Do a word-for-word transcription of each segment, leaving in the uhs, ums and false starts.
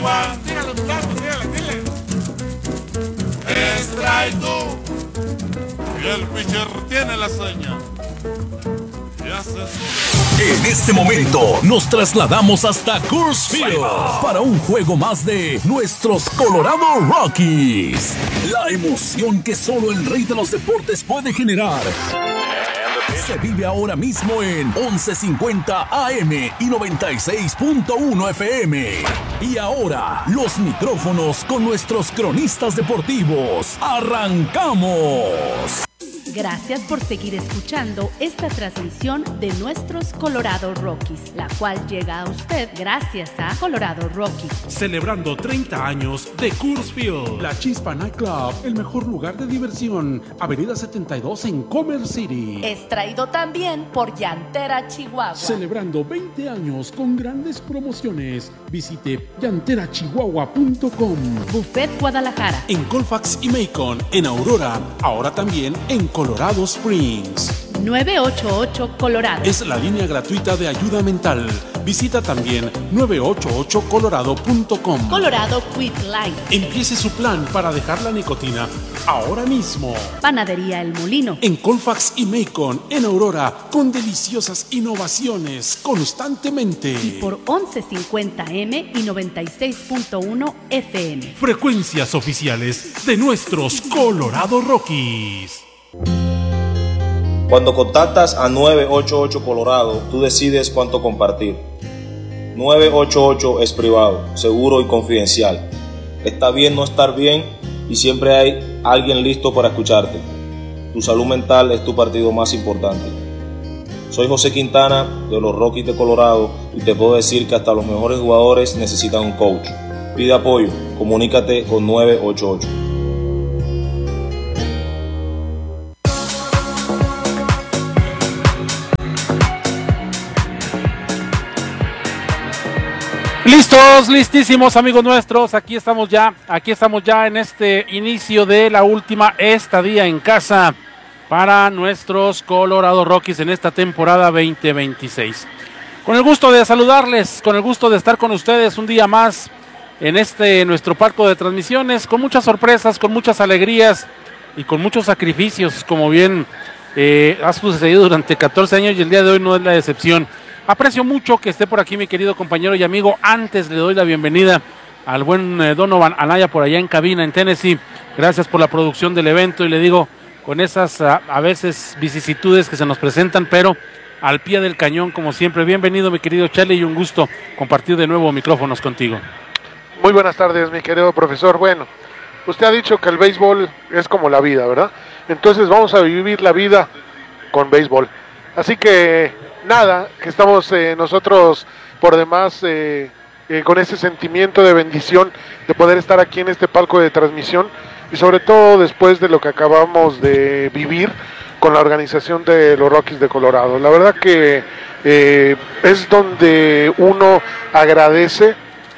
one. Dígale, muchachos, dígale, dile. Strike two. Y el pitcher tiene la seña. Ya se sube. En este momento nos trasladamos hasta Coors Field para un juego más de nuestros Colorado Rockies. La emoción que solo el rey de los deportes puede generar se vive ahora mismo en once cincuenta A M y noventa y seis punto uno F M. Y ahora, los micrófonos con nuestros cronistas deportivos. ¡Arrancamos! Gracias por seguir escuchando esta transmisión de nuestros Colorado Rockies, la cual llega a usted gracias a Colorado Rockies. Celebrando treinta años de Coors Field. La Chispa Night Club, el mejor lugar de diversión. Avenida setenta y dos en Commerce City. Es traído también por Llantera Chihuahua. Celebrando veinte años con grandes promociones. Visite llantera chihuahua punto com. Buffet Guadalajara. En Colfax y Macon, en Aurora. Ahora también en Colorado Springs. nueve ocho ocho Colorado. Es la línea gratuita de ayuda mental. Visita también nueve ocho ocho colorado punto com. Colorado Quick Light. Empiece su plan para dejar la nicotina ahora mismo. Panadería El Molino. En Colfax y Macon, en Aurora, con deliciosas innovaciones constantemente. Y por once cincuenta A M y noventa y seis punto uno F M. Frecuencias oficiales de nuestros Colorado Rockies. Cuando contactas a nueve ocho ocho Colorado, tú decides cuánto compartir. nueve ocho ocho es privado, seguro y confidencial. Está bien no estar bien y siempre hay alguien listo para escucharte. Tu salud mental es tu partido más importante. Soy José Quintana de los Rockies de Colorado y te puedo decir que hasta los mejores jugadores necesitan un coach. Pide apoyo, comunícate con nueve ocho ocho. Listos, listísimos amigos nuestros, aquí estamos ya, aquí estamos ya en este inicio de la última estadía en casa para nuestros Colorado Rockies en esta temporada veinte veintiséis. Con el gusto de saludarles, con el gusto de estar con ustedes un día más en este nuestro palco de transmisiones, con muchas sorpresas, con muchas alegrías y con muchos sacrificios, como bien eh, ha sucedido durante catorce años y el día de hoy no es la excepción. Aprecio mucho que esté por aquí mi querido compañero y amigo. Antes le doy la bienvenida al buen eh, Donovan Anaya por allá en cabina en Tennessee. Gracias por la producción del evento y le digo, con esas a, a veces vicisitudes que se nos presentan, pero al pie del cañón como siempre. Bienvenido mi querido Charlie y un gusto compartir de nuevo micrófonos contigo. Muy buenas tardes mi querido profesor. Bueno, usted ha dicho que el béisbol es como la vida, ¿verdad? Entonces vamos a vivir la vida con béisbol. Así que nada, que estamos eh, nosotros por demás eh, eh, con ese sentimiento de bendición de poder estar aquí en este palco de transmisión y sobre todo después de lo que acabamos de vivir con la organización de los Rockies de Colorado. La verdad que eh, es donde uno agradece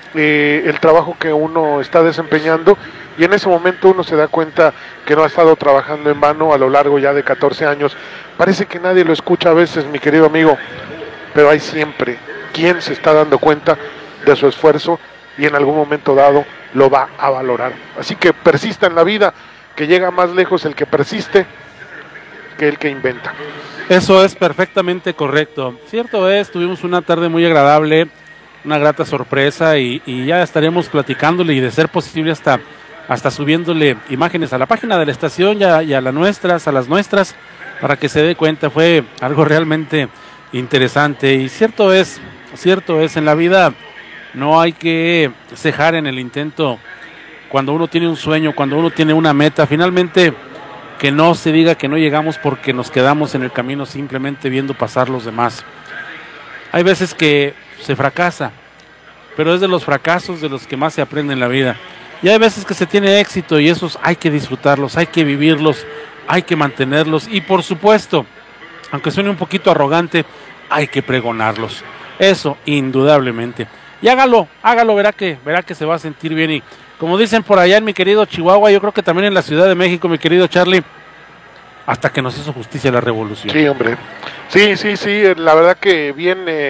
eh, el trabajo que uno está desempeñando y en ese momento uno se da cuenta que no ha estado trabajando en vano a lo largo ya de catorce años. Parece que nadie lo escucha a veces, mi querido amigo, pero hay siempre quien se está dando cuenta de su esfuerzo y en algún momento dado lo va a valorar. Así que persista en la vida, que llega más lejos el que persiste que el que inventa. Eso es perfectamente correcto. Cierto es, tuvimos una tarde muy agradable, una grata sorpresa y, y ya estaremos platicándole y de ser posible hasta, hasta subiéndole imágenes a la página de la estación y a, y a las nuestras, a las nuestras, para que se dé cuenta. Fue algo realmente interesante y cierto es, cierto es, en la vida no hay que cejar en el intento. Cuando uno tiene un sueño, cuando uno tiene una meta, finalmente que no se diga que no llegamos porque nos quedamos en el camino simplemente viendo pasar los demás. Hay veces que se fracasa, pero es de los fracasos de los que más se aprende en la vida. Y hay veces que se tiene éxito y esos hay que disfrutarlos, hay que vivirlos, hay que mantenerlos y por supuesto, aunque suene un poquito arrogante, hay que pregonarlos. Eso indudablemente. Y hágalo, hágalo, verá que, verá que se va a sentir bien. Y como dicen por allá en mi querido Chihuahua, yo creo que también en la Ciudad de México, mi querido Charlie, hasta que nos hizo justicia la revolución. Sí, hombre. Sí, sí, sí, la verdad que bien, eh,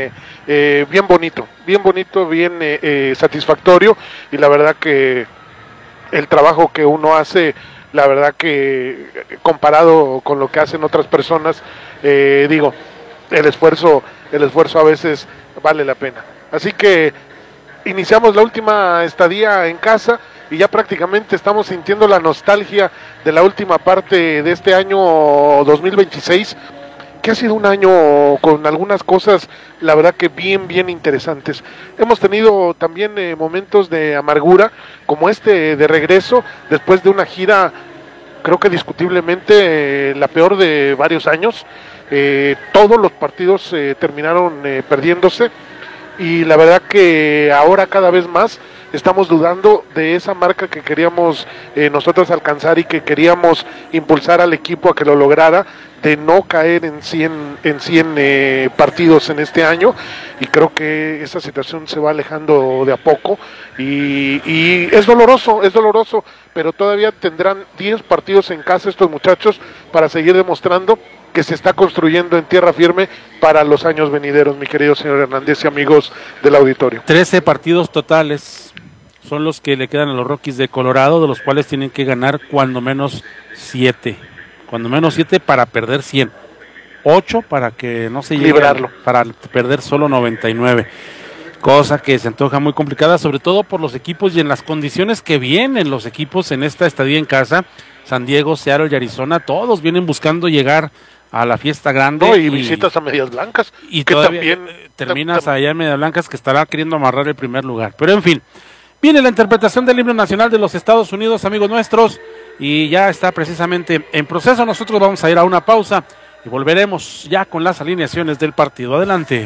eh, bien bonito, bien bonito, bien eh, eh, satisfactorio, y la verdad que el trabajo que uno hace, la verdad que comparado con lo que hacen otras personas, eh, digo, el esfuerzo, el esfuerzo a veces vale la pena. Así que iniciamos la última estadía en casa y ya prácticamente estamos sintiendo la nostalgia de la última parte de este año dos mil veintiséis, que ha sido un año con algunas cosas, la verdad que bien, bien interesantes. Hemos tenido también eh, momentos de amargura, como este de regreso, después de una gira, creo que discutiblemente eh, la peor de varios años. Eh, todos los partidos eh, terminaron eh, perdiéndose, y la verdad que ahora cada vez más estamos dudando de esa marca que queríamos eh, nosotros alcanzar y que queríamos impulsar al equipo a que lo lograra, de no caer en cien, en cien eh, partidos en este año, y creo que esa situación se va alejando de a poco, y, y es doloroso, es doloroso, pero todavía tendrán diez partidos en casa estos muchachos para seguir demostrando que se está construyendo en tierra firme para los años venideros, mi querido señor Hernández y amigos del auditorio. trece partidos totales son los que le quedan a los Rockies de Colorado, de los cuales tienen que ganar cuando menos siete, cuando menos siete para perder cien, ocho para que no se llegue, librarlo, para perder solo noventa y nueve, cosa que se antoja muy complicada, sobre todo por los equipos y en las condiciones que vienen los equipos en esta estadía en casa. San Diego, Seattle y Arizona, todos vienen buscando llegar a la fiesta grande. No, y, y visitas a Medias Blancas. Y que todavía también terminas allá en Medias Blancas, que estará queriendo amarrar el primer lugar. Pero en fin, viene la interpretación del himno nacional de los Estados Unidos, amigos nuestros, y ya está precisamente en proceso. Nosotros vamos a ir a una pausa y volveremos ya con las alineaciones del partido. Adelante.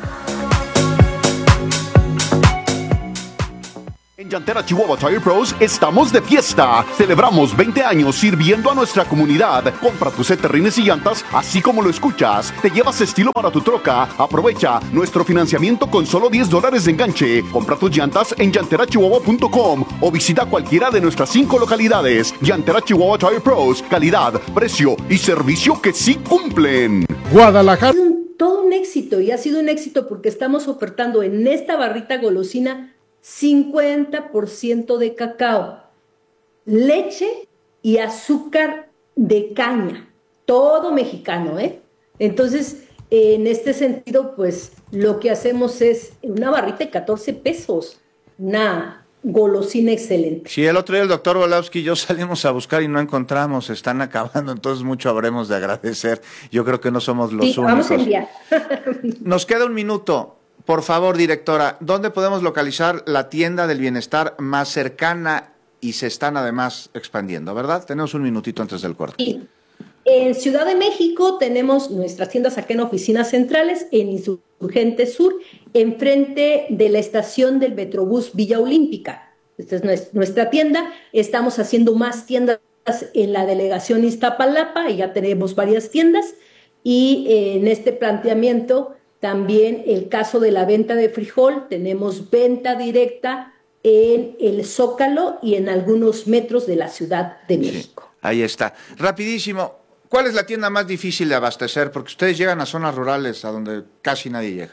En Llantera Chihuahua Tire Pros estamos de fiesta. Celebramos veinte años sirviendo a nuestra comunidad. Compra tus set, rines y llantas, así como lo escuchas. Te llevas estilo para tu troca. Aprovecha nuestro financiamiento con solo diez dólares de enganche. Compra tus llantas en llantera chihuahua punto com o visita cualquiera de nuestras cinco localidades. Llantera Chihuahua Tire Pros. Calidad, precio y servicio que sí cumplen. Guadalajara. Todo un éxito, y ha sido un éxito porque estamos ofertando en esta barrita golosina cincuenta por ciento de cacao, leche y azúcar de caña, todo mexicano, ¿eh? Entonces, en este sentido, pues, lo que hacemos es una barrita de catorce pesos, una golosina excelente. Sí, el otro día el doctor Wolowski y yo salimos a buscar y no encontramos, se están acabando, entonces mucho habremos de agradecer. Yo creo que no somos los sí, únicos. Vamos a enviar. Nos queda un minuto. Por favor, directora, ¿dónde podemos localizar la tienda del bienestar más cercana? Y se están además expandiendo, ¿verdad? Tenemos un minutito antes del corte. Sí. En Ciudad de México tenemos nuestras tiendas acá en oficinas centrales, en Insurgente Sur, enfrente de la estación del Metrobús Villa Olímpica. Esta es nuestra tienda. Estamos haciendo más tiendas en la delegación Iztapalapa, y ya tenemos varias tiendas. Y eh, en este planteamiento también el caso de la venta de frijol, tenemos venta directa en el Zócalo y en algunos metros de la Ciudad de México. Sí, ahí está. Rapidísimo, ¿cuál es la tienda más difícil de abastecer? Porque ustedes llegan a zonas rurales a donde casi nadie llega.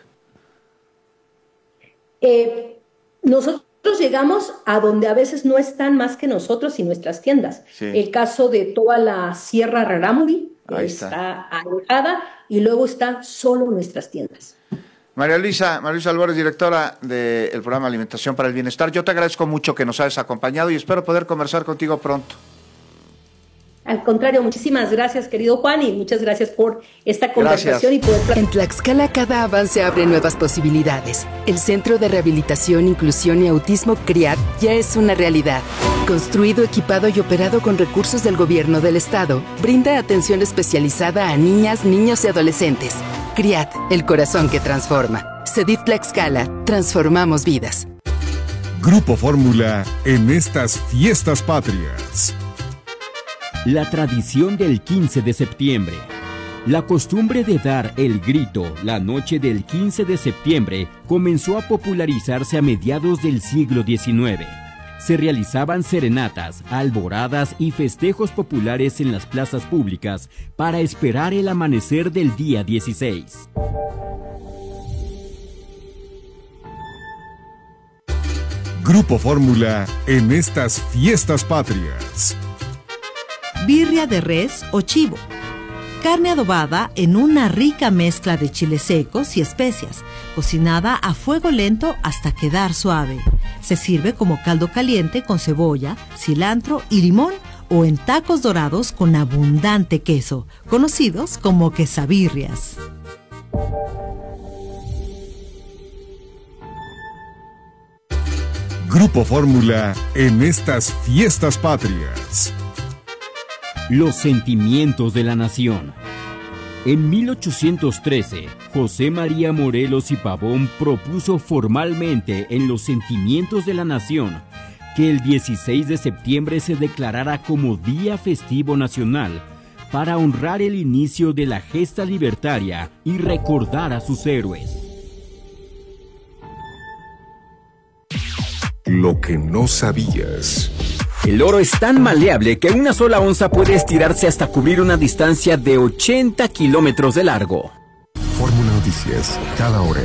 Eh, nosotros llegamos a donde a veces no están más que nosotros y nuestras tiendas. Sí. El caso de toda la Sierra Rarámuri, Ahí está, está alejada, y luego están solo nuestras tiendas. María Luisa, María Luisa Álvarez, directora del programa Alimentación para el Bienestar, yo te agradezco mucho que nos hayas acompañado y espero poder conversar contigo pronto. Al contrario, muchísimas gracias, querido Juan, y muchas gracias por esta conversación. Y poder... En Tlaxcala, cada avance abre nuevas posibilidades. El Centro de Rehabilitación, Inclusión y Autismo CRIAT ya es una realidad. Construido, equipado y operado con recursos del gobierno del estado, brinda atención especializada a niñas, niños y adolescentes. CRIAT, el corazón que transforma. CEDIF Tlaxcala, transformamos vidas. Grupo Fórmula en estas fiestas patrias. La tradición del quince de septiembre. La costumbre de dar el grito la noche del quince de septiembre comenzó a popularizarse a mediados del siglo diecinueve. Se realizaban serenatas, alboradas y festejos populares en las plazas públicas para esperar el amanecer del día dieciséis. Grupo Fórmula en estas fiestas patrias. Birria de res o chivo. Carne adobada en una rica mezcla de chiles secos y especias, cocinada a fuego lento hasta quedar suave. Se sirve como caldo caliente con cebolla, cilantro y limón o en tacos dorados con abundante queso, conocidos como quesabirrias. Grupo Fórmula en estas fiestas patrias. Los sentimientos de la nación. En mil ochocientos trece, José María Morelos y Pavón propuso formalmente en los sentimientos de la nación que el dieciséis de septiembre se declarara como Día Festivo Nacional para honrar el inicio de la gesta libertaria y recordar a sus héroes. Lo que no sabías. El oro es tan maleable que una sola onza puede estirarse hasta cubrir una distancia de ochenta kilómetros de largo. Fórmula Noticias, cada hora.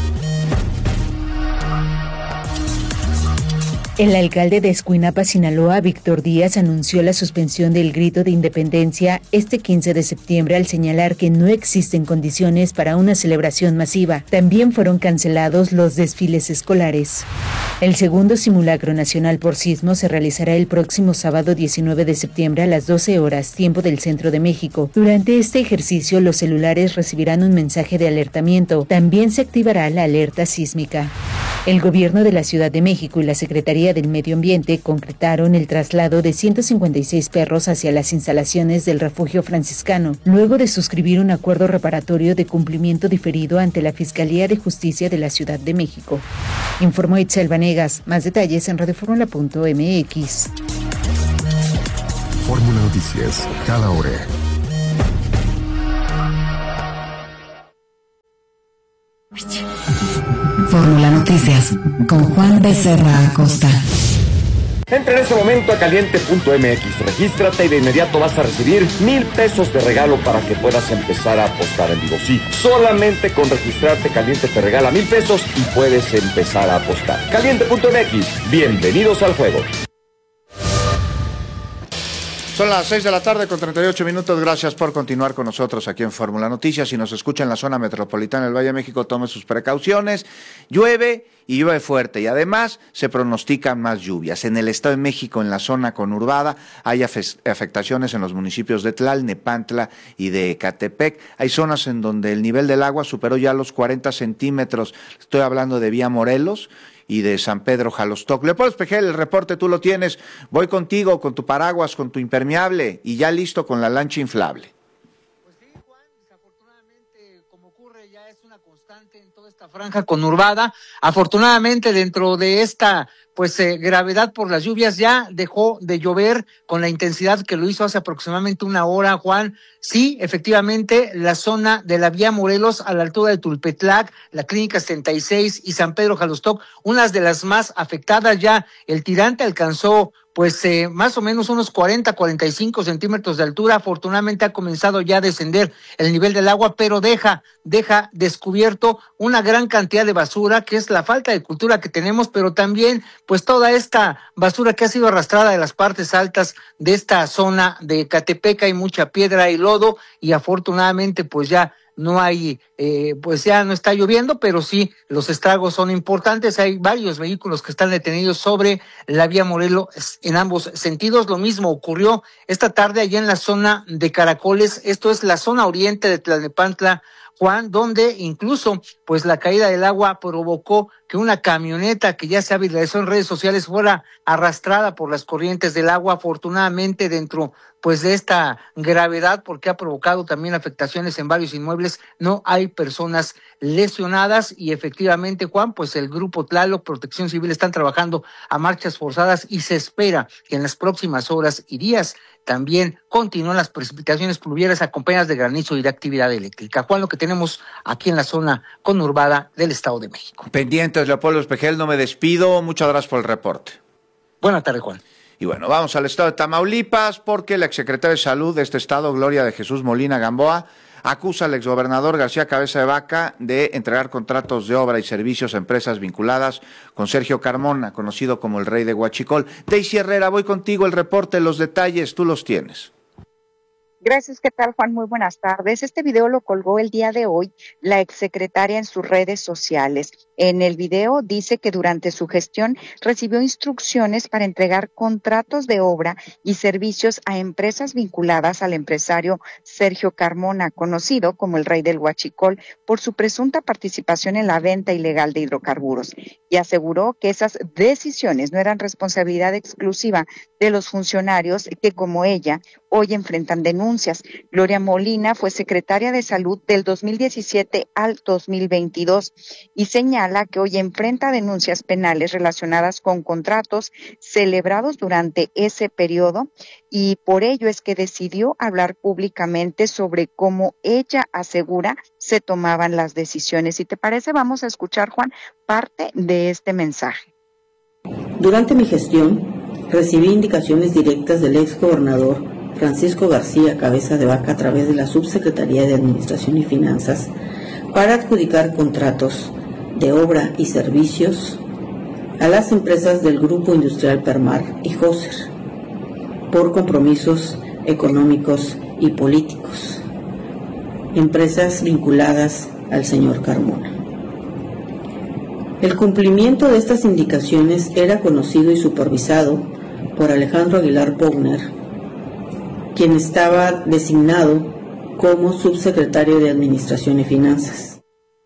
El alcalde de Escuinapa, Sinaloa, Víctor Díaz, anunció la suspensión del grito de independencia este quince de septiembre al señalar que no existen condiciones para una celebración masiva. También fueron cancelados los desfiles escolares. El segundo simulacro nacional por sismo se realizará el próximo sábado diecinueve de septiembre a las doce horas, tiempo del centro de México. Durante este ejercicio, los celulares recibirán un mensaje de alertamiento. También se activará la alerta sísmica. El gobierno de la Ciudad de México y la Secretaría del Medio Ambiente concretaron el traslado de ciento cincuenta y seis perros hacia las instalaciones del refugio franciscano, luego de suscribir un acuerdo reparatorio de cumplimiento diferido ante la Fiscalía de Justicia de la Ciudad de México. Informó Itzel Vanegas. Más detalles en radioformula punto m x. Fórmula Noticias, cada hora. Fórmula Noticias con Juan Becerra Acosta. Entra en este momento a caliente punto m x, regístrate y de inmediato vas a recibir mil pesos de regalo para que puedas empezar a apostar en vivo. Sí, solamente con registrarte Caliente te regala mil pesos y puedes empezar a apostar. caliente punto m x, bienvenidos al juego. Son las seis de la tarde con treinta y ocho minutos. Gracias por continuar con nosotros aquí en Fórmula Noticias. Si nos escucha en la zona metropolitana del Valle de México, tome sus precauciones. Llueve y llueve fuerte y además se pronostican más lluvias. En el Estado de México, en la zona conurbada, hay afectaciones en los municipios de Tlalnepantla y de Ecatepec. Hay zonas en donde el nivel del agua superó ya los cuarenta centímetros. Estoy hablando de Vía Morelos y de San Pedro Jalostoc. Leopoldo Espejel, el reporte tú lo tienes. Voy contigo, con tu paraguas, con tu impermeable y ya listo con la lancha inflable. Pues sí, Juan, desafortunadamente, como ocurre, ya es una constante en toda esta franja conurbada. Afortunadamente, dentro de esta pues eh, gravedad por las lluvias, ya dejó de llover con la intensidad que lo hizo hace aproximadamente una hora, Juan. Sí, efectivamente, la zona de la Vía Morelos a la altura de Tulpetlac, la Clínica setenta y seis y San Pedro Jalostoc, unas de las más afectadas. Ya el tirante alcanzó pues eh, más o menos unos cuarenta, cuarenta y cinco centímetros de altura. Afortunadamente ha comenzado ya a descender el nivel del agua, pero deja, deja descubierto una gran cantidad de basura, que es la falta de cultura que tenemos, pero también pues toda esta basura que ha sido arrastrada de las partes altas de esta zona de Ecatepec. Hay mucha piedra y lodo y afortunadamente pues ya no hay, eh, pues ya no está lloviendo, pero sí los estragos son importantes. Hay varios vehículos que están detenidos sobre la Vía Morelos en ambos sentidos. Lo mismo ocurrió esta tarde allá en la zona de Caracoles, esto es la zona oriente de Tlalnepantla, Juan, donde incluso pues la caída del agua provocó que una camioneta que ya se viralizó en redes sociales fuera arrastrada por las corrientes del agua. Afortunadamente, dentro pues de esta gravedad, porque ha provocado también afectaciones en varios inmuebles, no hay personas lesionadas. Y efectivamente, Juan, pues el Grupo Tlaloc, Protección Civil, están trabajando a marchas forzadas y se espera que en las próximas horas y días también continúen las precipitaciones pluviales acompañadas de granizo y de actividad eléctrica. Juan, lo que tenemos aquí en la zona conurbada del Estado de México. Pendientes, Leopoldo Espejel, no me despido. Muchas gracias por el reporte. Buenas tardes, Juan. Y bueno, vamos al estado de Tamaulipas, porque la exsecretaria de Salud de este estado, Gloria de Jesús Molina Gamboa, acusa al exgobernador García Cabeza de Vaca de entregar contratos de obra y servicios a empresas vinculadas con Sergio Carmona, conocido como el Rey de Huachicol. Daisy Herrera, voy contigo, el reporte, los detalles, tú los tienes. Gracias, ¿qué tal, Juan? Muy buenas tardes. Este video lo colgó el día de hoy la exsecretaria en sus redes sociales. En el video dice que durante su gestión recibió instrucciones para entregar contratos de obra y servicios a empresas vinculadas al empresario Sergio Carmona, conocido como el Rey del Huachicol, por su presunta participación en la venta ilegal de hidrocarburos, y aseguró que esas decisiones no eran responsabilidad exclusiva de los funcionarios que, como ella, hoy enfrentan denuncias. Gloria Molina fue secretaria de Salud del dos mil diecisiete al dos mil veintidós y señala que hoy enfrenta denuncias penales relacionadas con contratos celebrados durante ese periodo, y por ello es que decidió hablar públicamente sobre cómo ella asegura se tomaban las decisiones. Si te parece, vamos a escuchar, Juan, parte de este mensaje. Durante mi gestión recibí indicaciones directas del ex gobernador Francisco García Cabeza de Vaca a través de la Subsecretaría de Administración y Finanzas para adjudicar contratos de obra y servicios a las empresas del Grupo Industrial Permar y Joser por compromisos económicos y políticos, empresas vinculadas al señor Carmona. El cumplimiento de estas indicaciones era conocido y supervisado por Alejandro Aguilar Pogner, quien estaba designado como subsecretario de Administración y Finanzas.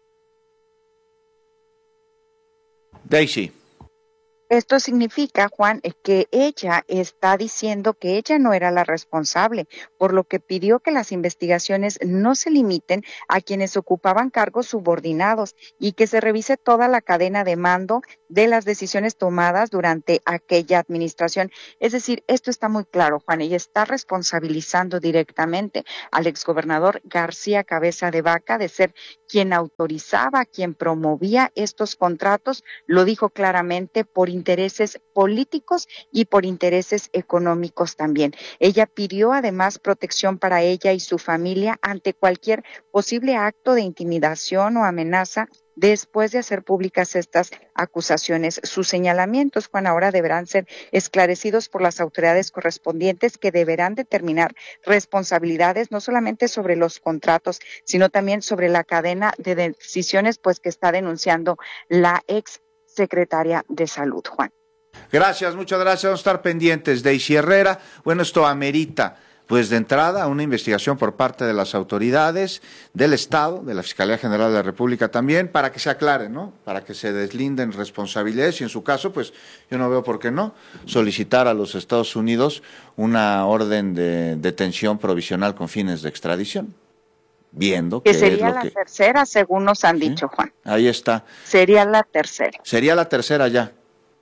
Daisy. Esto significa, Juan, que ella está diciendo que ella no era la responsable, por lo que pidió que las investigaciones no se limiten a quienes ocupaban cargos subordinados y que se revise toda la cadena de mando de las decisiones tomadas durante aquella administración. Es decir, esto está muy claro, Juan, ella está responsabilizando directamente al exgobernador García Cabeza de Vaca de ser quien autorizaba, quien promovía estos contratos, lo dijo claramente, por intereses políticos y por intereses económicos también. Ella pidió además protección para ella y su familia ante cualquier posible acto de intimidación o amenaza después de hacer públicas estas acusaciones. Sus señalamientos, Juan, ahora deberán ser esclarecidos por las autoridades correspondientes, que deberán determinar responsabilidades no solamente sobre los contratos, sino también sobre la cadena de decisiones, pues, que está denunciando la ex secretaria de Salud, Juan. Gracias, muchas gracias. Vamos a estar pendientes. Daisy Herrera. Bueno, esto amerita, pues de entrada, una investigación por parte de las autoridades del Estado, de la Fiscalía General de la República también, para que se aclare, ¿no? Para que se deslinden responsabilidades y en su caso, pues yo no veo por qué no, solicitar a los Estados Unidos una orden de detención provisional con fines de extradición. Viendo que, que sería es lo la que... tercera, según nos han dicho, ¿sí? Juan. Ahí está. Sería la tercera. Sería la tercera ya.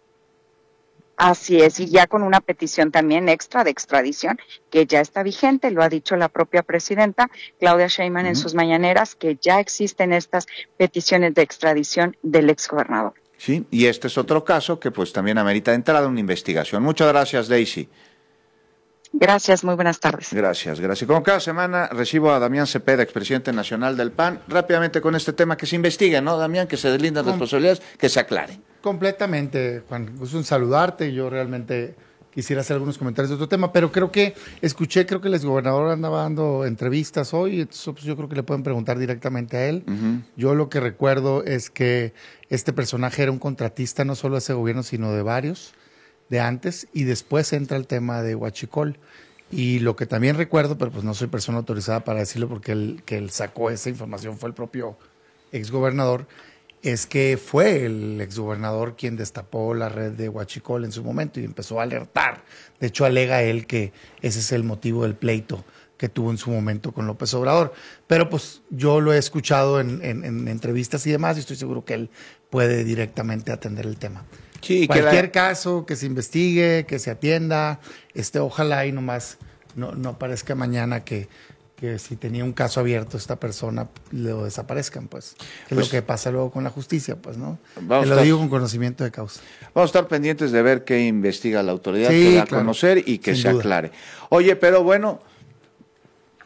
Así es, y ya con una petición también extra de extradición que ya está vigente, lo ha dicho la propia presidenta Claudia Sheinbaum uh-huh. en sus mañaneras, que ya existen estas peticiones de extradición del exgobernador. Sí, y este es otro caso que pues también amerita de entrada una investigación. Muchas gracias, Daisy. Gracias, muy buenas tardes. Gracias, gracias. Como cada semana recibo a Damián Cepeda, expresidente nacional del P A N, rápidamente con este tema, que se investigue, ¿no, Damián? Que se deslindan Com- responsabilidades, que se aclaren. Completamente, Juan. Gusto en saludarte. Yo realmente quisiera hacer algunos comentarios de otro tema, pero creo que escuché, creo que el exgobernador andaba dando entrevistas hoy, entonces pues, yo creo que le pueden preguntar directamente a él. Uh-huh. Yo lo que recuerdo es que este personaje era un contratista no solo de ese gobierno, sino de varios, de antes, y después entra el tema de Huachicol. Y lo que también recuerdo, pero pues no soy persona autorizada para decirlo porque el que él sacó esa información fue el propio exgobernador, es que fue el exgobernador quien destapó la red de Huachicol en su momento y empezó a alertar. De hecho, alega él que ese es el motivo del pleito que tuvo en su momento con López Obrador. Pero pues yo lo he escuchado en, en, en entrevistas y demás y estoy seguro que él puede directamente atender el tema. Sí, cualquier la... caso que se investigue, que se atienda, este, ojalá y nomás no, no parezca mañana que, que si tenía un caso abierto esta persona lo desaparezcan, pues. Que pues, es lo que pasa luego con la justicia, pues, ¿no? Te lo estar, digo con conocimiento de causa. Vamos a estar pendientes de ver qué investiga la autoridad, sí, que da claro, a conocer y que se duda. aclare. Oye, pero bueno,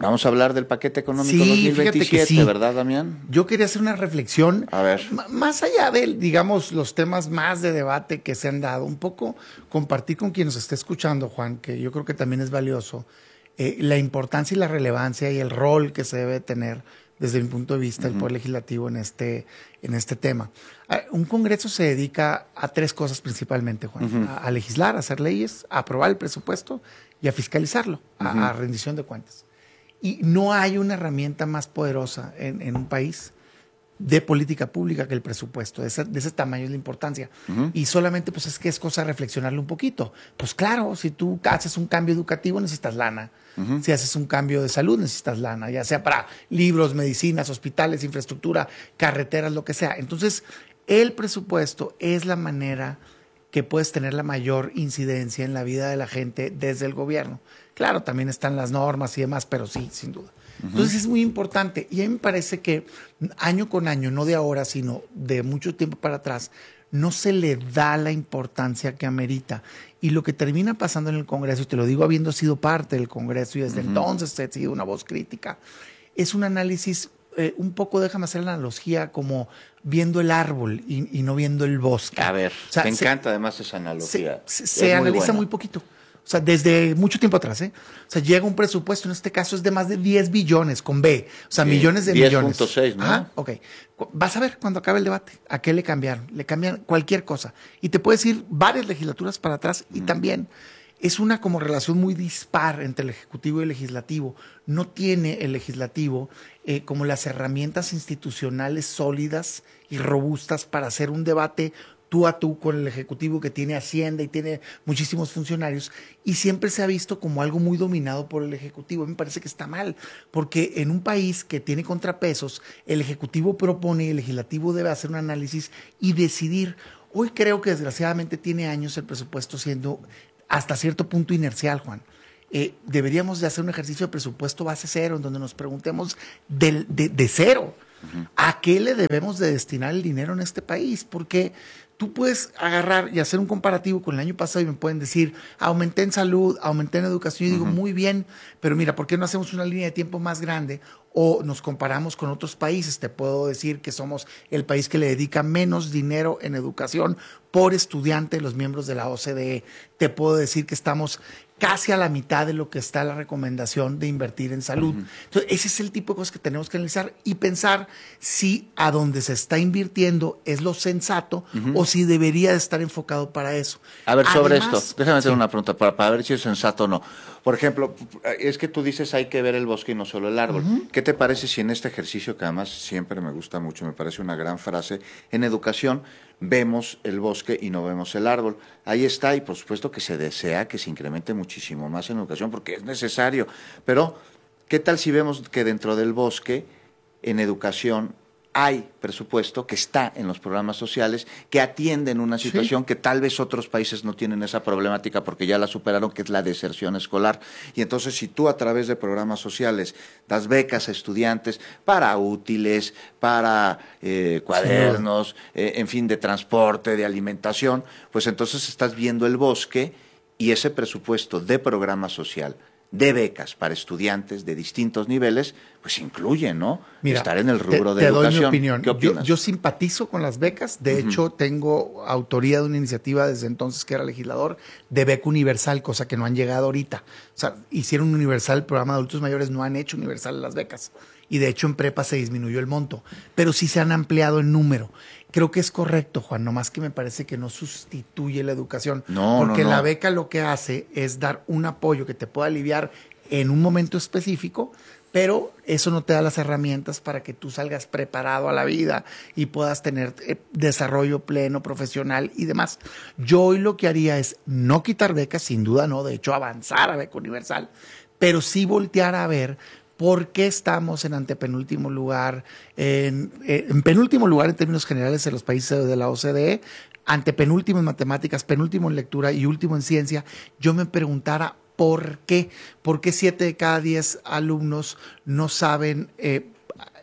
Vamos a hablar del paquete económico Sí, dos mil veintisiete, fíjate que sí. ¿verdad, Damián? Yo quería hacer una reflexión, A ver. m- más allá de, digamos, los temas más de debate que se han dado, un poco compartir con quien nos esté escuchando, Juan, que yo creo que también es valioso, eh, la importancia y la relevancia y el rol que se debe tener desde mi punto de vista el Poder Legislativo en este, en este tema. Ah, Un Congreso se dedica a tres cosas principalmente, Juan, Ujú. a, a legislar, a hacer leyes, a aprobar el presupuesto y a fiscalizarlo, a- Ujú. a rendición de cuentas. Y no hay una herramienta más poderosa en, en un país de política pública que el presupuesto. De ese, de ese tamaño es la importancia. Ujú. Y solamente pues es que es cosa de reflexionarlo un poquito. Pues claro, si tú haces un cambio educativo necesitas lana. Ujú. Si haces un cambio de salud necesitas lana, ya sea para libros, medicinas, hospitales, infraestructura, carreteras, lo que sea. Entonces, el presupuesto es la manera que puedes tener la mayor incidencia en la vida de la gente desde el gobierno. Claro, también están las normas y demás, pero sí, sin duda. Entonces es muy importante y a mí me parece que año con año, no de ahora, sino de mucho tiempo para atrás, no se le da la importancia que amerita. Y lo que termina pasando en el Congreso, y te lo digo habiendo sido parte del Congreso y desde Ujú. entonces he sido una voz crítica, es un análisis eh, un poco, déjame hacer la analogía, como viendo el árbol y, y no viendo el bosque. A ver, O sea, me se- encanta además esa analogía. se, Es se muy analiza buena. muy poquito. O sea, desde mucho tiempo atrás, ¿eh? O sea, llega un presupuesto, en este caso es de más de diez billones, con B. O sea, Sí, millones de diez millones. punto seis, ¿no? Ajá, ok. Cu- Vas a ver cuando acabe el debate a qué le cambiaron. Le cambian cualquier cosa. Y te puedes ir varias legislaturas para atrás y también es una como relación muy dispar entre el Ejecutivo y el Legislativo. No tiene el Legislativo eh, como las herramientas institucionales sólidas y robustas para hacer un debate tú a tú con el Ejecutivo, que tiene Hacienda y tiene muchísimos funcionarios, y siempre se ha visto como algo muy dominado por el Ejecutivo. A mí me parece que está mal, porque en un país que tiene contrapesos, el Ejecutivo propone y el Legislativo debe hacer un análisis y decidir. Hoy creo que desgraciadamente tiene años el presupuesto siendo hasta cierto punto inercial, Juan. Eh, deberíamos de hacer un ejercicio de presupuesto base cero, en donde nos preguntemos del- de, de cero, ¿a qué le debemos de destinar el dinero en este país? Porque tú puedes agarrar y hacer un comparativo con el año pasado y me pueden decir, aumenté en salud, aumenté en educación, y digo, muy bien, pero mira, ¿por qué no hacemos una línea de tiempo más grande? O nos comparamos con otros países. Te puedo decir que somos el país que le dedica menos dinero en educación por estudiante de los miembros de la O C D E. Te puedo decir que estamos casi a la mitad de lo que está la recomendación de invertir en salud. Entonces, ese es el tipo de cosas que tenemos que analizar y pensar si a donde se está invirtiendo es lo sensato Ujú. o si debería de estar enfocado para eso. A ver, sobre Además, esto, déjame hacer sí. una pregunta para, para ver si es sensato o no. Por ejemplo, es que tú dices hay que ver el bosque y no solo el árbol. Ujú. ¿Qué te parece si en este ejercicio, que además siempre me gusta mucho, me parece una gran frase, en educación vemos el bosque y no vemos el árbol? Ahí está, y por supuesto que se desea que se incremente muchísimo más en educación porque es necesario. Pero, ¿qué tal si vemos que dentro del bosque, en educación, hay presupuesto que está en los programas sociales que atienden una situación que tal vez otros países no tienen esa problemática porque ya la superaron, que es la deserción escolar? Y entonces, si tú a través de programas sociales das becas a estudiantes para útiles, para eh, cuadernos, eh, en fin, de transporte, de alimentación, pues entonces estás viendo el bosque y ese presupuesto de programa social, de becas para estudiantes de distintos niveles, pues incluye, ¿no? Mira, Estar en el rubro te, de te doy educación. mi opinión. ¿Qué Yo, opinas? yo simpatizo con las becas. De Ujú. hecho, tengo autoría de una iniciativa desde entonces que era legislador de beca universal, cosa que no han llegado ahorita. O sea, hicieron universal el programa de adultos mayores, no han hecho universal las becas. Y de hecho en prepa se disminuyó el monto, pero sí se han ampliado en número. Creo que es correcto, Juan, nomás que me parece que no sustituye la educación. No, porque no, no. la beca lo que hace es dar un apoyo que te pueda aliviar en un momento específico, pero eso no te da las herramientas para que tú salgas preparado a la vida y puedas tener eh, desarrollo pleno, profesional y demás. Yo hoy lo que haría es no quitar becas, sin duda no, de hecho avanzar a beca universal, pero sí voltear a ver por qué estamos en antepenúltimo lugar, en, eh, en penúltimo lugar en términos generales en los países de la O C D E, antepenúltimo en matemáticas, penúltimo en lectura y último en ciencia. Yo me preguntara ¿por qué? ¿Por qué siete de cada diez alumnos no saben eh,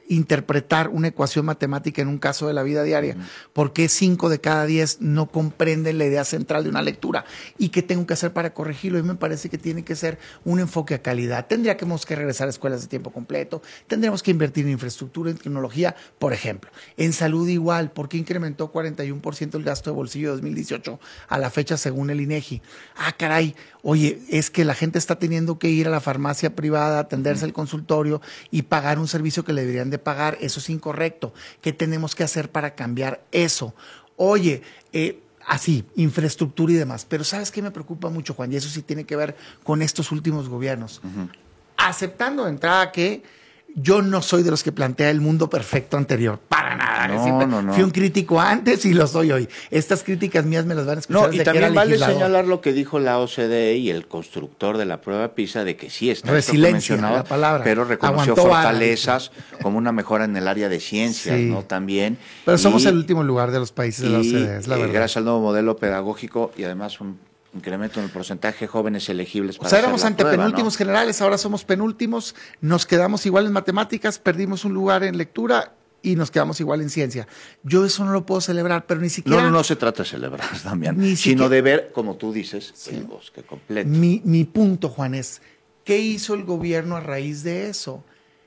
interpretar una ecuación matemática en un caso de la vida diaria. Uh-huh. ¿Por qué cinco de cada diez no comprenden la idea central de una lectura? ¿Y qué tengo que hacer para corregirlo? Y me parece que tiene que ser un enfoque a calidad. Tendríamos que regresar a escuelas de tiempo completo, tendríamos que invertir en infraestructura, en tecnología, por ejemplo. En salud igual, ¿por qué incrementó cuarenta y uno por ciento el gasto de bolsillo de dos mil dieciocho a la fecha según el INEGI? Ah, caray, oye, es que la gente está teniendo que ir a la farmacia privada, atenderse al consultorio y pagar un servicio que le deberían de pagar. Eso es incorrecto. ¿Qué tenemos que hacer para cambiar eso? Oye, eh, así, infraestructura y demás. Pero ¿sabes qué me preocupa mucho, Juan? Y eso sí tiene que ver con estos últimos gobiernos. Uh-huh. Aceptando de entrada que yo no soy de los que plantea el mundo perfecto anterior, para nada. No, Siempre no, no. Fui un crítico antes y lo soy hoy. Estas críticas mías me las van a escuchar No, desde y que también era vale legislador. señalar lo que dijo la O C D E y el constructor de la prueba PISA de que sí está resiliencia, la palabra. pero reconoció Aguantó fortalezas vara. Como una mejora en el área de ciencias, sí. ¿no? También. Pero y, somos el último lugar de los países de la O C D E, es la eh, verdad. Gracias al nuevo modelo pedagógico y además un incremento en el porcentaje de jóvenes elegibles para O sea, hacer éramos la ante prueba, penúltimos ¿no? generales, ahora somos penúltimos, nos quedamos igual en matemáticas, perdimos un lugar en lectura y nos quedamos igual en ciencia. Yo eso no lo puedo celebrar, pero ni siquiera... No, no, no se trata de celebrar también, Ni sino siquiera- de ver, como tú dices, Sí. el bosque completo. Mi, mi punto, Juan, es, ¿qué hizo el gobierno a raíz de eso?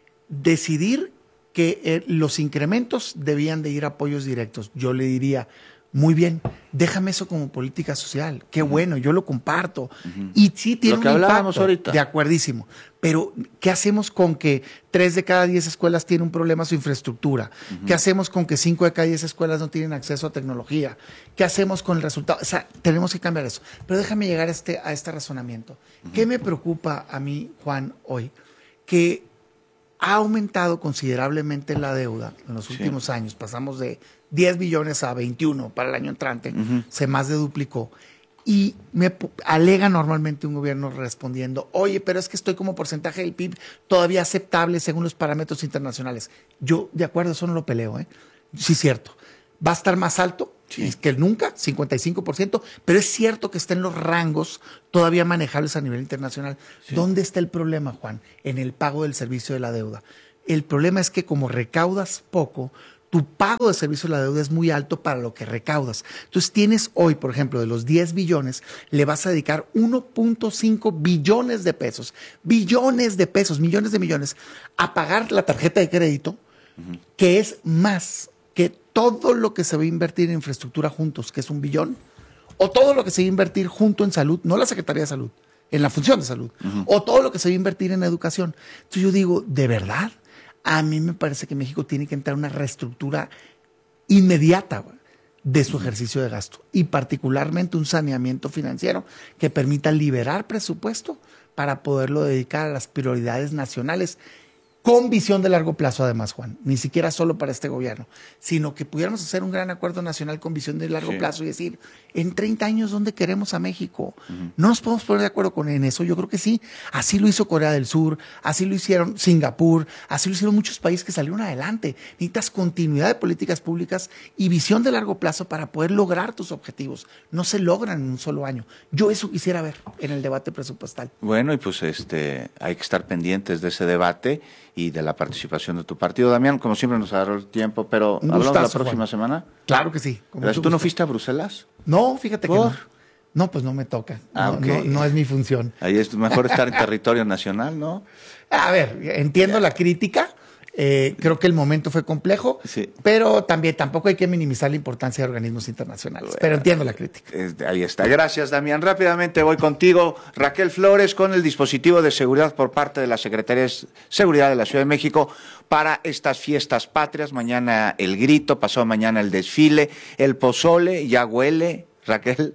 Decidir que eh, los incrementos debían de ir a apoyos directos. Yo le diría, muy bien, déjame eso como política social. Qué uh-huh. bueno, yo lo comparto. Uh-huh. Y sí tiene Lo que un hablábamos impacto, ahorita. de acuerdísimo. Pero, ¿qué hacemos con que tres de cada diez escuelas tienen un problema a su infraestructura? Uh-huh. ¿Qué hacemos con que cinco de cada diez escuelas no tienen acceso a tecnología? ¿Qué hacemos con el resultado? O sea, tenemos que cambiar eso. Pero déjame llegar a este, a este razonamiento. Uh-huh. ¿Qué me preocupa a mí, Juan, hoy? Que ha aumentado considerablemente la deuda en los últimos sí. años. Pasamos de diez billones a veintiuno para el año entrante. Uh-huh. Se más de duplicó. Y me alega normalmente un gobierno respondiendo, oye, pero es que estoy como porcentaje del P I B todavía aceptable según los parámetros internacionales. Yo, de acuerdo, eso no lo peleo, ¿eh? Sí, cierto. Va a estar más alto sí. que nunca, cincuenta y cinco por ciento, pero es cierto que está en los rangos todavía manejables a nivel internacional. Sí. ¿Dónde está el problema, Juan? En el pago del servicio de la deuda. El problema es que como recaudas poco, tu pago de servicio de la deuda es muy alto para lo que recaudas. Entonces tienes hoy, por ejemplo, de los diez billones, le vas a dedicar uno punto cinco billones de pesos, billones de pesos, millones de millones, a pagar la tarjeta de crédito, uh-huh. que es más que todo lo que se va a invertir en infraestructura juntos, que es un billón, o todo lo que se va a invertir junto en salud, no la Secretaría de Salud, en la función de salud, uh-huh. o todo lo que se va a invertir en educación. Entonces yo digo, ¿de verdad? A mí me parece que México tiene que entrar en una reestructura inmediata de su ejercicio de gasto y particularmente un saneamiento financiero que permita liberar presupuesto para poderlo dedicar a las prioridades nacionales con visión de largo plazo, además, Juan, ni siquiera solo para este gobierno, sino que pudiéramos hacer un gran acuerdo nacional con visión de largo sí. plazo y decir, en treinta años, ¿dónde queremos a México? Uh-huh. No nos podemos poner de acuerdo con en eso, yo creo que sí, así lo hizo Corea del Sur, así lo hicieron Singapur, así lo hicieron muchos países que salieron adelante. Necesitas continuidad de políticas públicas y visión de largo plazo para poder lograr tus objetivos. No se logran en un solo año. Yo eso quisiera ver en el debate presupuestal. Bueno, y pues este hay que estar pendientes de ese debate y de la participación de tu partido. Damián, como siempre nos agarró el tiempo, pero Un ¿hablamos gustazo, la próxima Juan. semana? Claro que sí. ¿Tú no fuiste a Bruselas? No, fíjate ¿Por? que no. No, pues no me toca. Ah, no, okay. no, no es mi función. Ahí es mejor estar en territorio nacional, ¿no? A ver, entiendo la crítica. Eh, creo que el momento fue complejo, sí. pero también tampoco hay que minimizar la importancia de organismos internacionales. Bueno, pero entiendo la crítica. Ahí está. Gracias, Damián. Rápidamente voy contigo, Raquel Flores, con el dispositivo de seguridad por parte de la Secretaría de Seguridad de la Ciudad de México para estas fiestas patrias. Mañana el grito, pasado mañana el desfile, el pozole, ya huele, Raquel.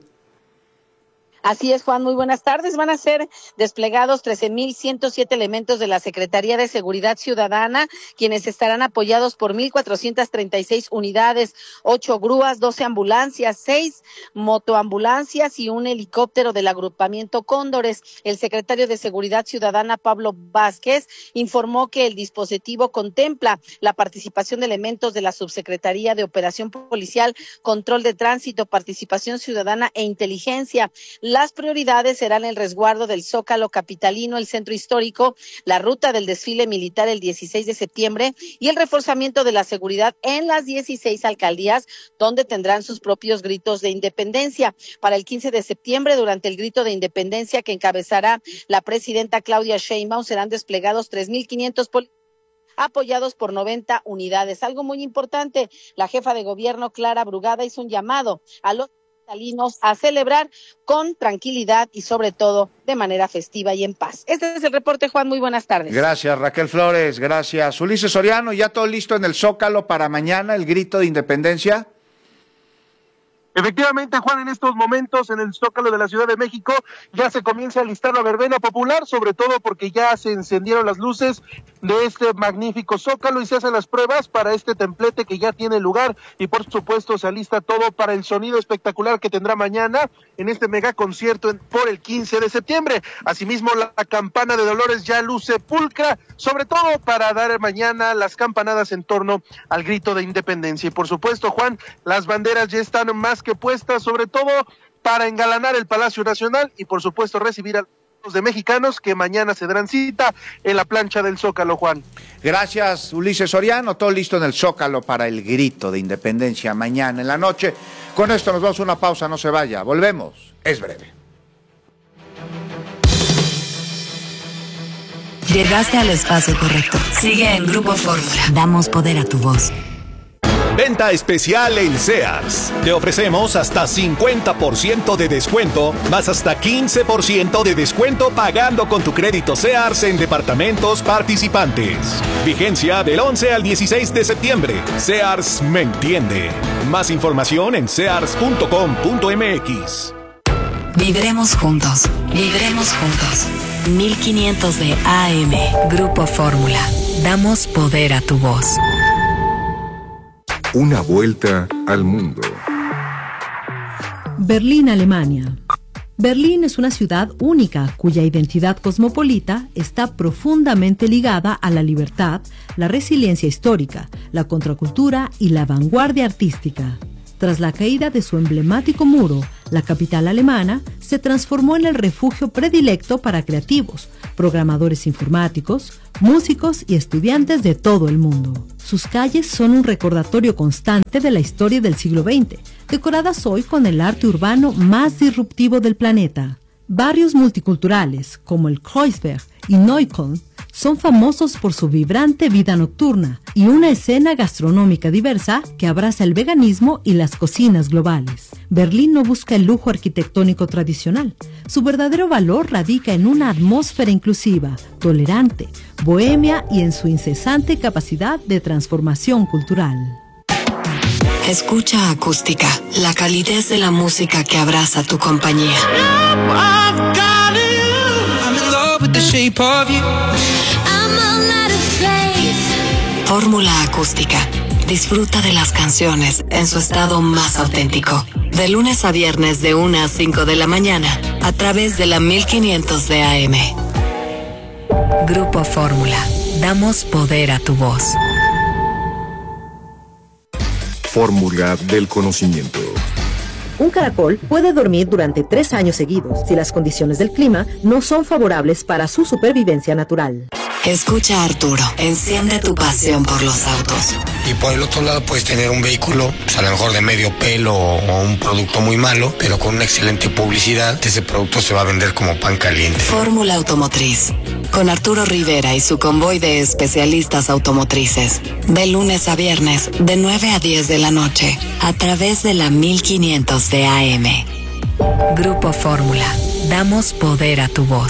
Así es, Juan, muy buenas tardes. Van a ser desplegados trece mil ciento siete elementos de la Secretaría de Seguridad Ciudadana, quienes estarán apoyados por mil cuatrocientas treinta y seis unidades, ocho grúas, doce ambulancias, seis motoambulancias y un helicóptero del agrupamiento Cóndores. El secretario de Seguridad Ciudadana, Pablo Vázquez, informó que el dispositivo contempla la participación de elementos de la Subsecretaría de Operación Policial, Control de Tránsito, Participación Ciudadana e Inteligencia. La Las prioridades serán el resguardo del Zócalo capitalino, el centro histórico, la ruta del desfile militar el dieciséis de septiembre y el reforzamiento de la seguridad en las dieciséis alcaldías, donde tendrán sus propios gritos de independencia. Para el quince de septiembre, durante el grito de independencia que encabezará la presidenta Claudia Sheinbaum, serán desplegados tres mil quinientos policías apoyados por noventa unidades. Algo muy importante, la jefa de gobierno Clara Brugada hizo un llamado a los capitalinos a celebrar con tranquilidad y sobre todo de manera festiva y en paz. Este es el reporte, Juan, muy buenas tardes. Gracias, Raquel Flores, gracias. Ulises Soriano, ¿ya todo listo en el Zócalo para mañana, el grito de independencia? Efectivamente, Juan, en estos momentos en el Zócalo de la Ciudad de México ya se comienza a alistar la verbena popular, sobre todo porque ya se encendieron las luces de este magnífico Zócalo y se hacen las pruebas para este templete que ya tiene lugar y por supuesto se alista todo para el sonido espectacular que tendrá mañana en este mega concierto por el quince de septiembre. Asimismo, la campana de Dolores ya luce pulcra, sobre todo para dar mañana las campanadas en torno al grito de independencia. Y por supuesto, Juan, las banderas ya están más que puestas, sobre todo para engalanar el Palacio Nacional y por supuesto recibir a los de mexicanos que mañana se darán cita en la plancha del Zócalo, Juan. Gracias, Ulises Soriano, todo listo en el Zócalo para el grito de independencia mañana en la noche. Con esto nos vamos a una pausa, no se vaya, volvemos, es breve. Llegaste al espacio correcto. Sigue en Grupo Fórmula. Damos poder a tu voz. Venta especial en Sears. Te ofrecemos hasta cincuenta por ciento de descuento, más hasta quince por ciento de descuento pagando con tu crédito Sears en departamentos participantes. Vigencia del once al dieciséis de septiembre. Sears me entiende. Más información en sears punto com punto m x. Viviremos juntos. Viviremos juntos. mil quinientos de A M. Grupo Fórmula. Damos poder a tu voz. Una vuelta al mundo. Berlín, Alemania. Berlín es una ciudad única cuya identidad cosmopolita está profundamente ligada a la libertad, la resiliencia histórica, la contracultura y la vanguardia artística. Tras la caída de su emblemático muro, la capital alemana se transformó en el refugio predilecto para creativos, programadores informáticos, músicos y estudiantes de todo el mundo. Sus calles son un recordatorio constante de la historia del siglo veinte, decoradas hoy con el arte urbano más disruptivo del planeta. Barrios multiculturales como el Kreuzberg y Neukölln son famosos por su vibrante vida nocturna y una escena gastronómica diversa que abraza el veganismo y las cocinas globales. Berlín no busca el lujo arquitectónico tradicional. Su verdadero valor radica en una atmósfera inclusiva, tolerante, bohemia y en su incesante capacidad de transformación cultural. Escucha Acústica, la calidez de la música que abraza tu compañía. Fórmula Acústica. Disfruta de las canciones en su estado más auténtico. De lunes a viernes de una a cinco de la mañana a través de la mil quinientos de A M. Grupo Fórmula. Damos poder a tu voz. Fórmula del conocimiento. Un caracol puede dormir durante tres años seguidos si las condiciones del clima no son favorables para su supervivencia natural. Escucha a Arturo, enciende tu pasión por los autos. Y por el otro lado puedes tener un vehículo, pues a lo mejor de medio pelo o un producto muy malo, pero con una excelente publicidad, ese producto se va a vender como pan caliente. Fórmula Automotriz, con Arturo Rivera y su convoy de especialistas automotrices. De lunes a viernes, de nueve a diez de la noche, a través de la mil quinientos de A M. Grupo Fórmula, damos poder a tu voz.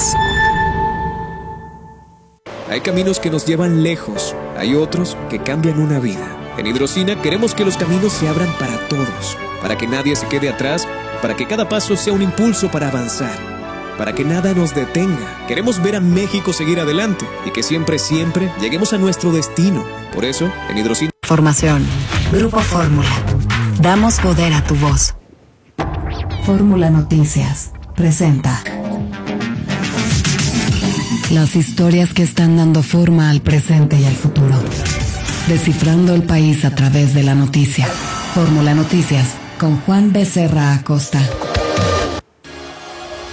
Hay caminos que nos llevan lejos, hay otros que cambian una vida. En Hidrocina queremos que los caminos se abran para todos, para que nadie se quede atrás, para que cada paso sea un impulso para avanzar, para que nada nos detenga. Queremos ver a México seguir adelante y que siempre, siempre lleguemos a nuestro destino. Por eso, en Hidrocina... Formación. Grupo Fórmula. Damos poder a tu voz. Fórmula Noticias presenta las historias que están dando forma al presente y al futuro. Descifrando el país a través de la noticia. Fórmula Noticias con Juan Becerra Acosta.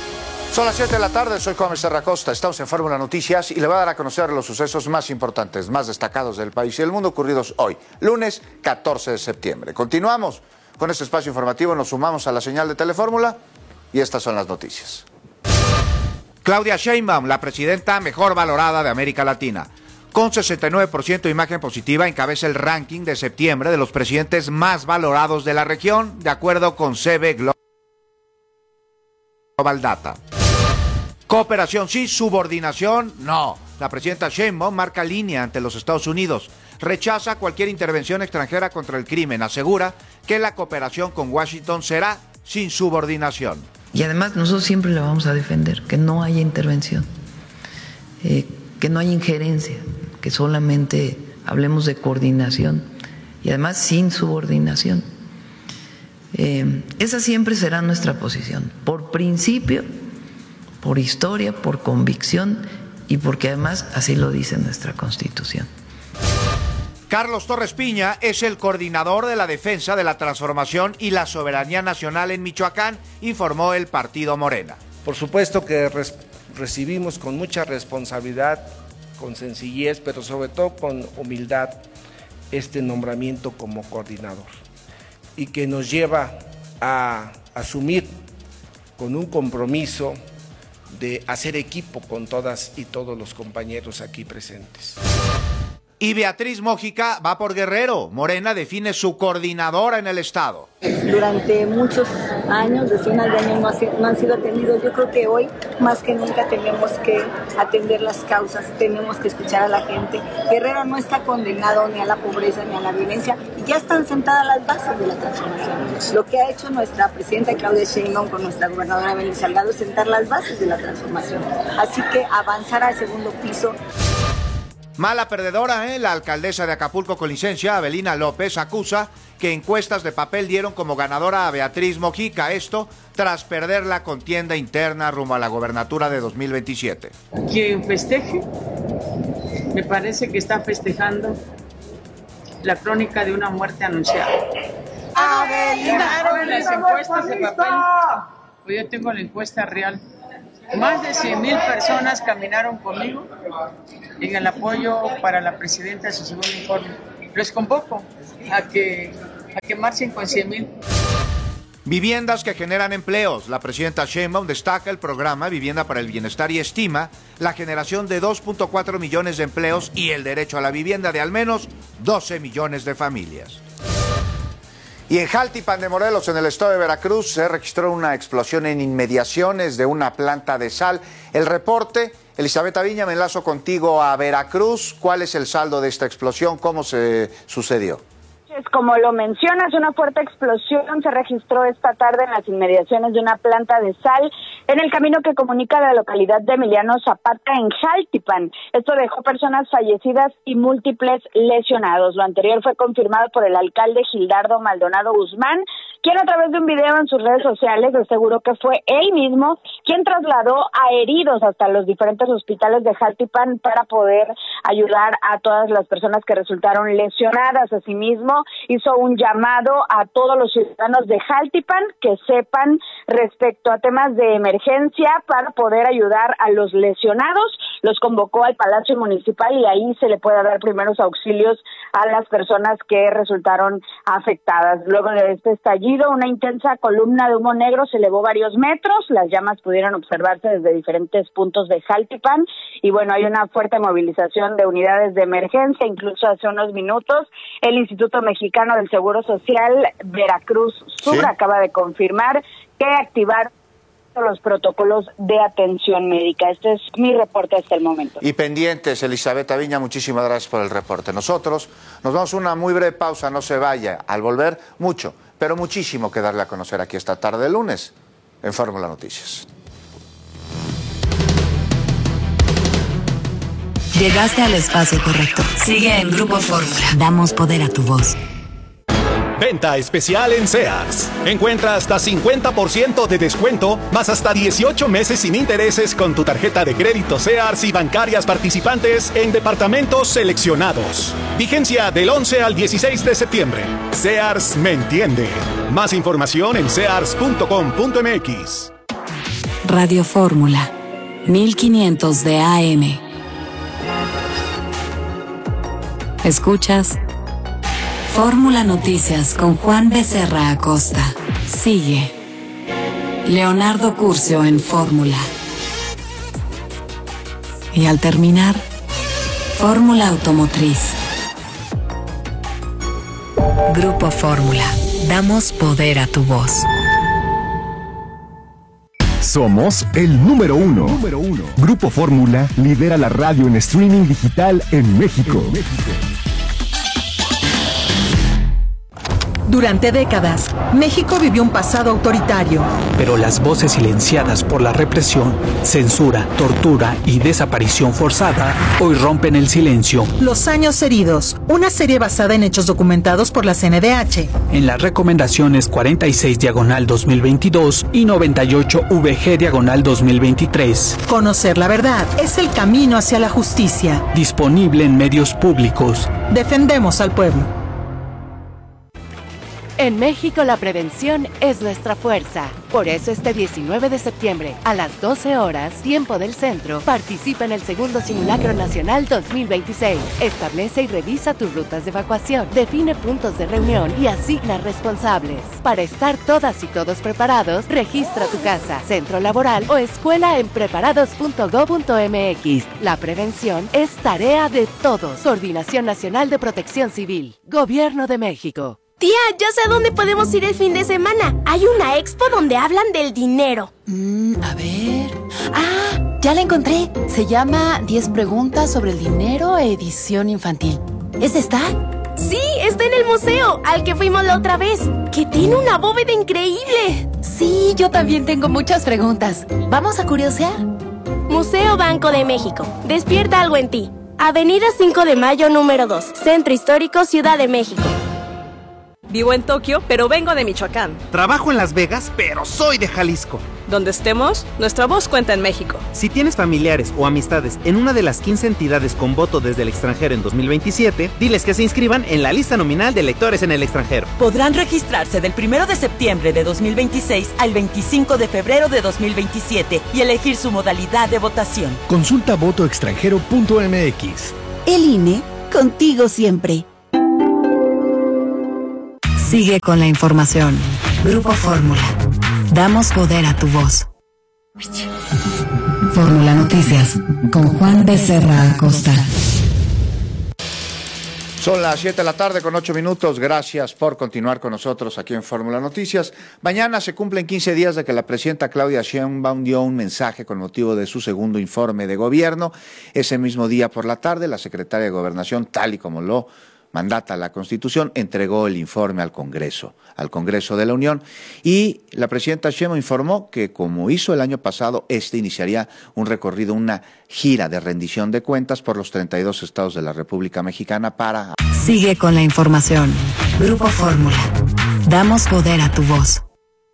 Son las siete de la tarde, soy Juan Becerra Costa, estamos en Fórmula Noticias y le voy a dar a conocer los sucesos más importantes, más destacados del país y del mundo ocurridos hoy, lunes catorce de septiembre. Continuamos con este espacio informativo, nos sumamos a la señal de Telefórmula y estas son las noticias. Claudia Sheinbaum, la presidenta mejor valorada de América Latina. Con sesenta y nueve por ciento de imagen positiva, encabeza el ranking de septiembre de los presidentes más valorados de la región, de acuerdo con C B Global Data. Cooperación sí, subordinación no. La presidenta Sheinbaum marca línea ante los Estados Unidos. Rechaza cualquier intervención extranjera contra el crimen. Asegura que la cooperación con Washington será sin subordinación. Y además nosotros siempre le vamos a defender, que no haya intervención, eh, que no haya injerencia, que solamente hablemos de coordinación y además sin subordinación. Eh, esa siempre será nuestra posición, por principio, por historia, por convicción y porque además así lo dice nuestra Constitución. Carlos Torres Piña es el coordinador de la defensa de la transformación y la soberanía nacional en Michoacán, informó el partido Morena. Por supuesto que res- recibimos con mucha responsabilidad, con sencillez, pero sobre todo con humildad, este nombramiento como coordinador y que nos lleva a asumir con un compromiso de hacer equipo con todas y todos los compañeros aquí presentes. Y Beatriz Mójica va por Guerrero. Morena define su coordinadora en el estado. Durante muchos años, decenas de años no, ha, no han sido atendidos. Yo creo que hoy más que nunca tenemos que atender las causas, tenemos que escuchar a la gente. Guerrero no está condenado ni a la pobreza ni a la violencia y ya están sentadas las bases de la transformación. Lo que ha hecho nuestra presidenta Claudia Sheinbaum con nuestra gobernadora Belén Salgado es sentar las bases de la transformación. Así que avanzar al segundo piso. Mala perdedora, ¿eh? La alcaldesa de Acapulco con licencia, Avelina López, acusa que encuestas de papel dieron como ganadora a Beatriz Mójica. Esto tras perder la contienda interna rumbo a la gobernatura de dos mil veintisiete. Quien festeje, me parece que está festejando la crónica de una muerte anunciada. Avelina, las encuestas de papel, pues yo tengo la encuesta real. Más de cien mil personas caminaron conmigo en el apoyo para la presidenta de su segundo informe. Les convoco a que, a que marchen con cien mil. Viviendas que generan empleos. La presidenta Sheinbaum destaca el programa Vivienda para el Bienestar y estima la generación de dos punto cuatro millones de empleos y el derecho a la vivienda de al menos doce millones de familias. Y en Jaltipan de Morelos, en el estado de Veracruz, se registró una explosión en inmediaciones de una planta de sal. El reporte, Elizabeth Aviña, me enlazo contigo a Veracruz. ¿Cuál es el saldo de esta explosión? ¿Cómo se sucedió? Como lo mencionas, una fuerte explosión se registró esta tarde en las inmediaciones de una planta de sal en el camino que comunica la localidad de Emiliano Zapata en Jaltipan. Esto dejó personas fallecidas y múltiples lesionados. Lo anterior fue confirmado por el alcalde Gildardo Maldonado Guzmán, quien a través de un video en sus redes sociales aseguró que fue él mismo quien trasladó a heridos hasta los diferentes hospitales de Jaltipan para poder ayudar a todas las personas que resultaron lesionadas. Asimismo, hizo un llamado a todos los ciudadanos de Jaltipan que sepan respecto a temas de emergencia para poder ayudar a los lesionados. Los convocó al Palacio Municipal y ahí se le puede dar primeros auxilios a las personas que resultaron afectadas. Luego de este estallido, una intensa columna de humo negro se elevó varios metros. Las llamas pudieron observarse desde diferentes puntos de Jaltipan y bueno, hay una fuerte movilización de unidades de emergencia. Incluso hace unos minutos el Instituto Mexicano del Seguro Social Veracruz Sur ¿Sí? acaba de confirmar que activar los protocolos de atención médica. Este es mi reporte hasta el momento. Y pendientes, Elizabeth Aviña, muchísimas gracias por el reporte. Nosotros nos vamos a una muy breve pausa, no se vaya. Al volver, mucho, pero muchísimo que darle a conocer aquí esta tarde de lunes en Fórmula Noticias. Llegaste al espacio correcto. Sigue en Grupo Fórmula. Damos poder a tu voz. Venta especial en Sears. Encuentra hasta cincuenta por ciento de descuento, más hasta dieciocho meses sin intereses con tu tarjeta de crédito Sears y bancarias participantes en departamentos seleccionados. Vigencia del once al dieciséis de septiembre. Sears me entiende. Más información en sears punto com punto m x. Radio Fórmula, mil quinientos de A M. Escuchas Fórmula Noticias con Juan Becerra Acosta. Sigue Leonardo Curcio en Fórmula. Y al terminar, Fórmula Automotriz. Grupo Fórmula. Damos poder a tu voz. Somos el número uno. Número uno. Grupo Fórmula lidera la radio en streaming digital en México. En México. Durante décadas, México vivió un pasado autoritario. Pero las voces silenciadas por la represión, censura, tortura y desaparición forzada hoy rompen el silencio. Los años heridos, una serie basada en hechos documentados por la C N D H. En las recomendaciones cuarenta y seis diagonal dos mil veintidós y noventa y ocho V G diagonal dos mil veintitrés. Conocer la verdad es el camino hacia la justicia. Disponible en medios públicos. Defendemos al pueblo. En México la prevención es nuestra fuerza. Por eso este diecinueve de septiembre, a las doce horas, tiempo del centro, participa en el segundo Simulacro Nacional dos mil veintiséis. Establece y revisa tus rutas de evacuación, define puntos de reunión y asigna responsables. Para estar todas y todos preparados, registra tu casa, centro laboral o escuela en preparados punto gob punto m x. La prevención es tarea de todos. Coordinación Nacional de Protección Civil. Gobierno de México. Tía, ya sé a dónde podemos ir el fin de semana. Hay una expo donde hablan del dinero. Mm, a ver... ¡Ah! Ya la encontré. Se llama diez preguntas sobre el dinero, edición infantil. ¿Es esta? Sí, está en el museo, al que fuimos la otra vez. Que tiene una bóveda increíble. Sí, yo también tengo muchas preguntas. ¿Vamos a curiosear? Museo Banco de México. Despierta algo en ti. Avenida cinco de mayo, número dos. Centro Histórico, Ciudad de México. Vivo en Tokio, pero vengo de Michoacán. Trabajo en Las Vegas, pero soy de Jalisco. Donde estemos, nuestra voz cuenta en México. Si tienes familiares o amistades en una de las quince entidades con voto desde el extranjero en dos mil veintisiete, diles que se inscriban en la lista nominal de electores en el extranjero. Podrán registrarse del primero de septiembre de dos mil veintiséis al veinticinco de febrero de dos mil veintisiete y elegir su modalidad de votación. Consulta voto extranjero punto m x. El I N E, contigo siempre. Sigue con la información. Grupo Fórmula. Damos poder a tu voz. Fórmula Noticias con Juan Becerra Acosta. Son las siete de la tarde con ocho minutos. Gracias por continuar con nosotros aquí en Fórmula Noticias. Mañana se cumplen quince días de que la presidenta Claudia Sheinbaum dio un mensaje con motivo de su segundo informe de gobierno. Ese mismo día por la tarde, la secretaria de Gobernación, tal y como lo mandata la Constitución, entregó el informe al Congreso, al Congreso de la Unión, y la presidenta Sheinbaum informó que, como hizo el año pasado, este iniciaría un recorrido, una gira de rendición de cuentas por los treinta y dos estados de la República Mexicana para... Sigue con la información. Grupo Fórmula. Damos poder a tu voz.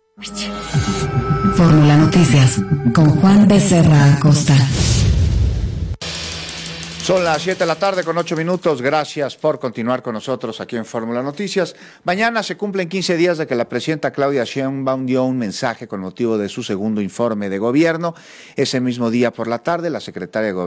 Fórmula Noticias con Juan Becerra Acosta. Son las siete de la tarde con ocho minutos. Gracias por continuar con nosotros aquí en Fórmula Noticias. Mañana se cumplen quince días de que la presidenta Claudia Sheinbaum dio un mensaje con motivo de su segundo informe de gobierno. Ese mismo día por la tarde, la secretaria de Gobernación